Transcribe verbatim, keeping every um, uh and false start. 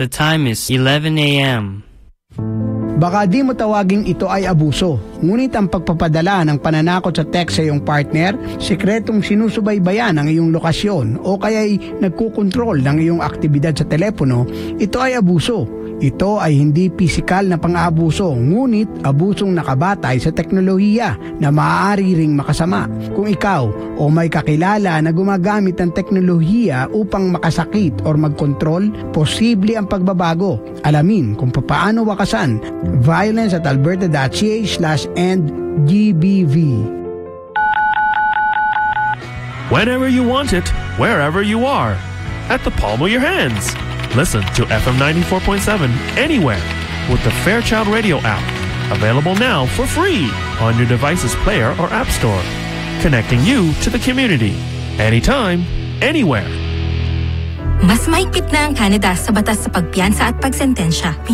The time is eleven a m Baka di mo tawaging ito ay abuso, ngunit ang pagpapadala ng pananakot sa text sa iyong partner, sikretong sinusubaybayan ang iyong lokasyon o kaya'y nagkukontrol ng iyong aktibidad sa telepono, ito ay abuso. Ito ay hindi pisikal na pang-aabuso, ngunit abusong nakabatay sa teknolohiya na maaari ring makasama. Kung ikaw o may kakilala na gumagamit ng teknolohiya upang makasakit o magkontrol, posible ang pagbabago. Alamin kung paano wakasan. Violence at alberta.ch slash end gbv. Whenever you want it, wherever you are, at the palm of your hands. Listen to F M ninety-four point seven anywhere with the Fairchild Radio app. Available now for free on your device's player or app store. Connecting you to the community. Anytime, anywhere. Mas mahigpit na ang Canada sa batas sa pagpiyansa at pagsentensya.